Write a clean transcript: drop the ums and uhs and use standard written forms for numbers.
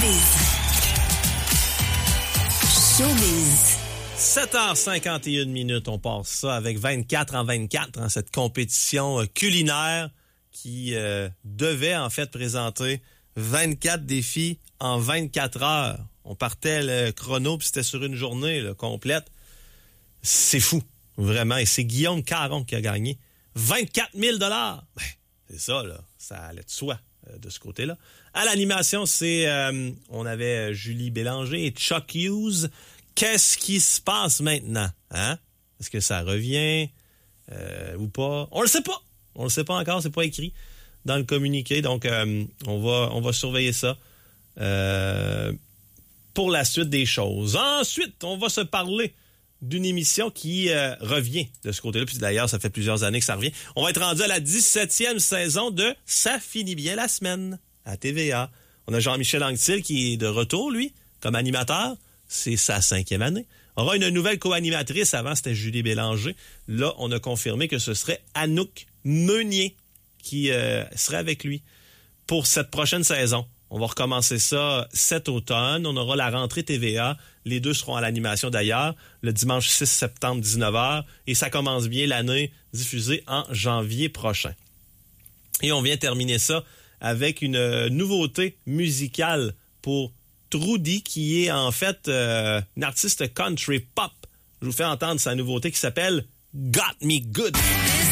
Showbiz. 7h51, on passe ça avec 24 en 24, hein, cette compétition culinaire qui devait en fait présenter 24 défis en 24 heures. On partait le chrono, puis c'était sur une journée là, complète. C'est fou, vraiment. Et c'est Guillaume Caron qui a gagné 24 000 $. C'est ça, là. Ça allait de soi de ce côté-là. À l'animation, on avait Julie Bélanger et Chuck Hughes. Qu'est-ce qui se passe maintenant? Hein? Est-ce que ça revient ou pas? On le sait pas. On le sait pas encore. C'est pas écrit dans le communiqué. Donc, on va surveiller ça pour la suite des choses. Ensuite, on va se parler d'une émission qui revient de ce côté-là. Puis d'ailleurs, ça fait plusieurs années que ça revient. On va être rendu à la 17e saison de Ça finit bien la semaine à TVA. On a Jean-Michel Anctil qui est de retour, lui, comme animateur. C'est sa 5e année. On aura une nouvelle co-animatrice. Avant, c'était Julie Bélanger. Là, on a confirmé que ce serait Anouk Meunier qui serait avec lui pour cette prochaine saison. On va recommencer ça cet automne. On aura la rentrée TVA. Les deux seront à l'animation d'ailleurs, le dimanche 6 septembre, 19h. Et ça commence bien l'année, diffusée en janvier prochain. Et on vient terminer ça avec une nouveauté musicale pour Trudy, qui est en fait une artiste country pop. Je vous fais entendre sa nouveauté qui s'appelle Got Me Good.